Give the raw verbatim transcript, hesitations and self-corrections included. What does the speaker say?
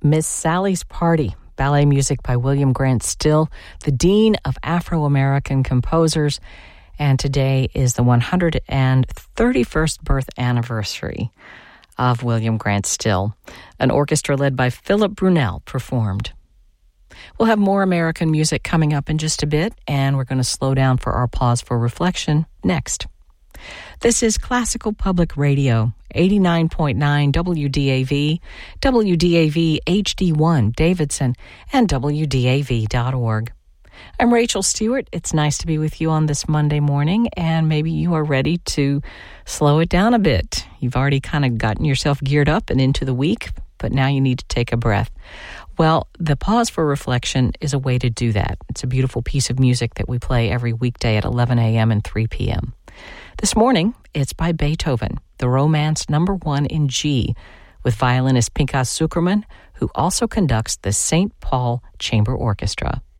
Miss Sally's Party, ballet music by William Grant Still, the Dean of Afro-American Composers, and today is the one hundred thirty-first birth anniversary of William Grant Still. An orchestra led by Philip Brunel performed. We'll have more American music coming up in just a bit, and we're going to slow down for our pause for reflection next. This is Classical Public Radio, eighty-nine point nine W D A V, W D A V H D one Davidson, and W D A V dot org. I'm Rachel Stewart. It's nice to be with you on this Monday morning, and maybe you are ready to slow it down a bit. You've already kind of gotten yourself geared up and into the week, but now you need to take a breath. Well, the Pause for Reflection is a way to do that. It's a beautiful piece of music that we play every weekday at eleven a.m. and three p.m. This morning, it's by Beethoven, the Romance Number One in G, with violinist Pinchas Zukerman, who also conducts the Saint Paul Chamber Orchestra.